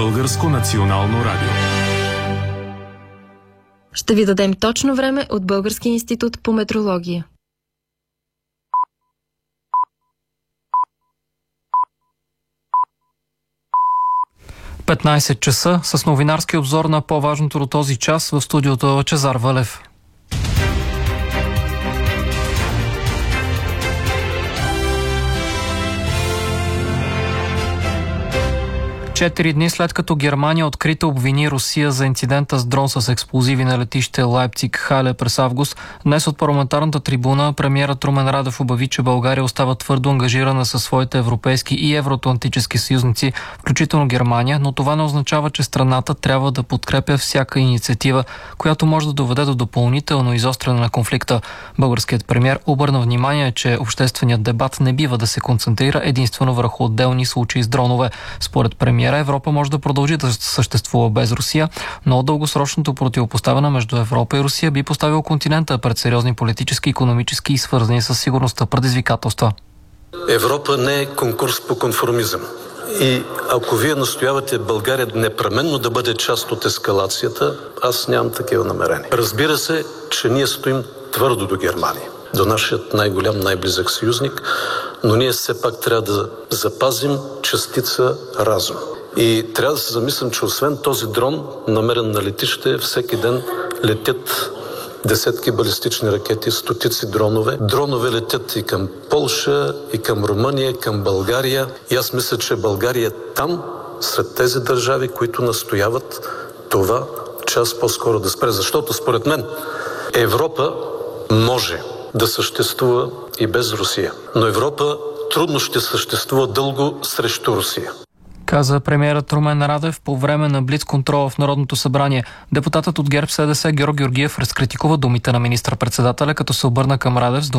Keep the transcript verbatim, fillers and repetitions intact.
Българско национално радио. Ще ви дадем точно време от Българския институт по метрология. петнайсет часа с новинарски обзор на по-важното до този час в студиото Чезар Валев. Четири дни след като Германия открито обвини Русия за инцидента с дрон с експлозиви на летище Лайпциг-Хале през август, днес от парламентарната трибуна премиерът Румен Радев обяви, че България остава твърдо ангажирана със своите европейски и евроатлантически съюзници, включително Германия, но това не означава, че страната трябва да подкрепя всяка инициатива, която може да доведе до допълнително изостряне на конфликта. Българският премиер обърна внимание, че общественият дебат не бива да се концентрира единствено върху отделни случаи с дронове. Според премиера Европа може да продължи да съществува без Русия, но дългосрочното противопоставяне между Европа и Русия би поставил континента пред сериозни политически, икономически и свързани с сигурността предизвикателства. Европа не е конкурс по конформизъм. И ако вие настоявате България непременно да бъде част от ескалацията, аз нямам такива намерения. Разбира се, че ние стоим твърдо до Германия, до нашият най-голям, най-близък съюзник, но ние все пак трябва да запазим частица разум. И трябва да се замислям, че освен този дрон, намерен на летище, всеки ден летят десетки балистични ракети, стотици дронове. Дронове летят и към Полша, и към Румъния, и към България. И аз мисля, че България е там, сред тези държави, които настояват това час по-скоро да спре. Защото според мен Европа може да съществува и без Русия. Но Европа трудно ще съществува дълго срещу Русия, каза премиерът Румен Радев по време на блицконтрола в Народното събрание. Депутатът от ГЕРБ СДС Георг Георгиев разкритикува думите на министър-председателя, като се обърна към Радев с